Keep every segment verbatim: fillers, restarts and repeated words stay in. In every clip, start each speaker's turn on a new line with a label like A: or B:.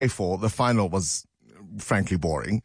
A: for. The final was frankly boring.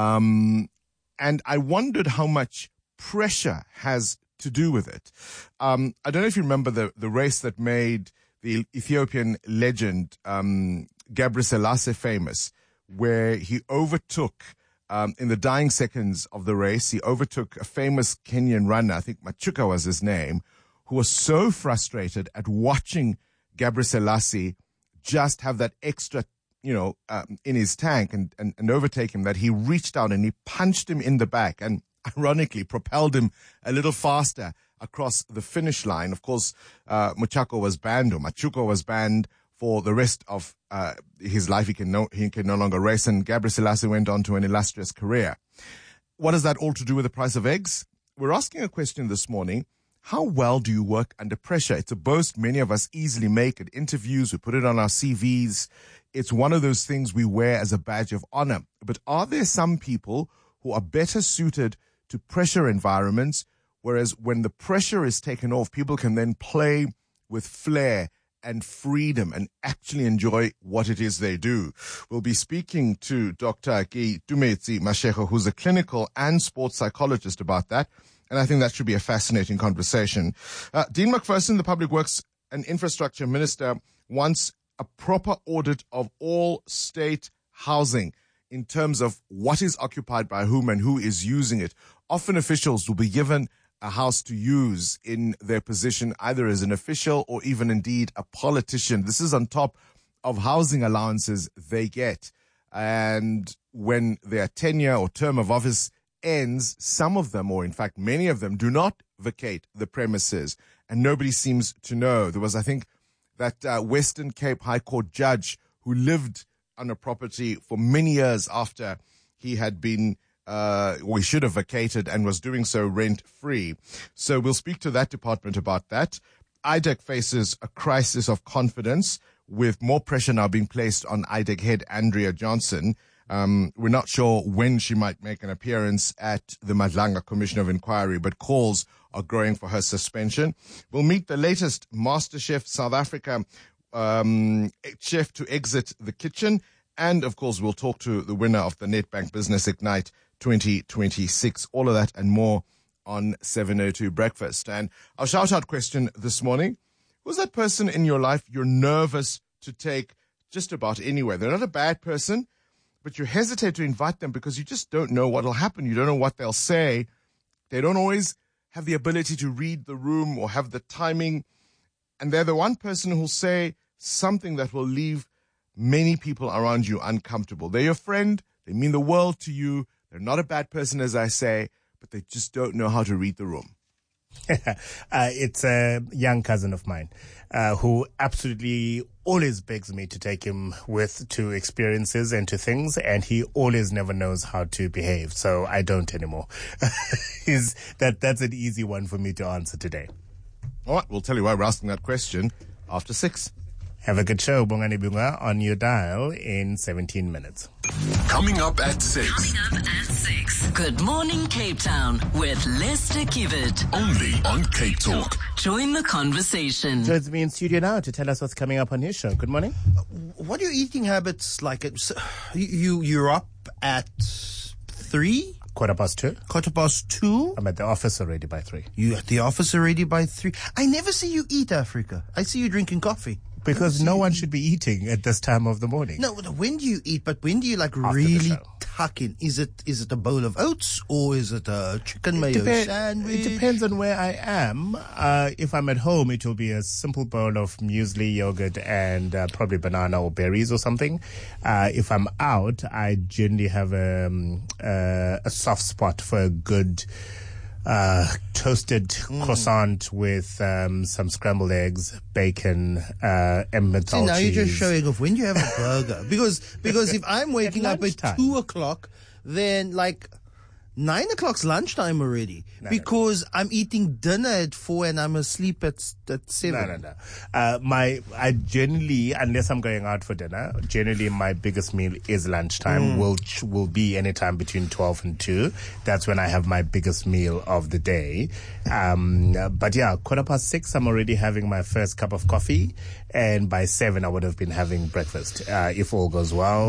A: Um, and I wondered how much pressure has to do with it. Um, I don't know if you remember the, the race that made the Ethiopian legend, um, Gebre Selassie famous, where he overtook, um, in the dying seconds of the race, he overtook a famous Kenyan runner, I think Machuka was his name, who was so frustrated at watching Gebre Selassie just have that extra, you know, um, in his tank and, and, and overtake him, that he reached out and he punched him in the back and ironically propelled him a little faster across the finish line. Of course, uh, Machuka was banned, or Machuka was banned for the rest of uh, his life. He can no, he can no longer race, and Gebre Selassie went on to an illustrious career. What has that all to do with the price of eggs? We're asking a question this morning. How well do you work under pressure? It's a boast many of us easily make at interviews. We put it on our C Vs. It's one of those things we wear as a badge of honor. But are there some people who are better suited to pressure environments, whereas when the pressure is taken off, people can then play with flair and freedom and actually enjoy what it is they do? We'll be speaking to Doctor Ki Tumetsi Mashego, who's a clinical and sports psychologist, about that. And I think that should be a fascinating conversation. Uh, Dean McPherson, the Public Works and Infrastructure Minister, wants a proper audit of all state housing in terms of what is occupied by whom and who is using it. Often officials will be given a house to use in their position, either as an official or even indeed a politician. This is on top of housing allowances they get. And when their tenure or term of office ends, some of them, or in fact many of them, do not vacate the premises, and nobody seems to know. There was, I think, that uh, Western Cape High Court judge who lived on a property for many years after he had been, uh, or he should have vacated, and was doing so rent-free. So we'll speak to that department about that. I D E C faces a crisis of confidence, with more pressure now being placed on I D E C head Andrea Johnson. Um, we're not sure when she might make an appearance at the Madlanga Commission of Inquiry, but calls are growing for her suspension. We'll meet the latest MasterChef South Africa um, chef to exit the kitchen. And, of course, we'll talk to the winner of the Nedbank Business Ignite twenty twenty-six. All of that and more on seven oh two Breakfast. And our shout-out question this morning: who's that person in your life you're nervous to take just about anywhere? They're not a bad person, but you hesitate to invite them because you just don't know what will happen. You don't know what they'll say. They don't always have the ability to read the room or have the timing. And they're the one person who'll say something that will leave many people around you uncomfortable. They're your friend. They mean the world to you. They're not a bad person, as I say, but they just don't know how to read the room.
B: uh, it's a young cousin of mine uh, who absolutely always begs me to take him with to experiences and to things, and he always never knows how to behave, so I don't anymore. Is that that's an easy one for me to answer today.
A: All right, we'll tell you why we're asking that question after six.
B: Have a good show, Bongani Bunga, on your dial in seventeen minutes.
C: Coming up at six.
D: Coming up at six. Good morning, Cape Town, with Lester Kivet.
C: Only on Cape Talk.
D: Join the conversation.
B: Joins me in studio now to tell us what's coming up on his show. Good morning.
E: What are your eating habits like? You, you're up at three?
B: Quarter past two.
E: Quarter past two?
B: I'm at the office already by three.
E: You at the office already by three? I never see you eat, Africa. I see you drinking coffee.
B: Because no one should be eating at this time of the morning.
E: No, when do you eat? But when do you like
B: After
E: really tuck in? Is it is it a bowl of oats or is it a chicken mayo
B: Depe-
E: sandwich?
B: It depends on where I am. Uh, if I'm at home, it will be a simple bowl of muesli, yogurt, and uh, probably banana or berries or something. Uh, if I'm out, I generally have um, uh, a soft spot for a good Uh, toasted mm. croissant with um, some scrambled eggs, bacon, uh, Emmental
E: See, now
B: cheese.
E: you're just showing off. When do you have a burger? Because because if I'm waking
B: at
E: up at
B: lunchtime.
E: two o'clock, then like Nine o'clock's lunchtime already
B: No,
E: because no, no. I'm eating dinner at four and I'm asleep at at seven.
B: No, no, no. Uh, my, I generally, unless I'm going out for dinner, generally my biggest meal is lunchtime.
E: Mm.
B: Will will be anytime between twelve and two. That's when I have my biggest meal of the day. Um, but yeah, quarter past six, I'm already having my first cup of coffee, and by seven, I would have been having breakfast uh, if all goes well.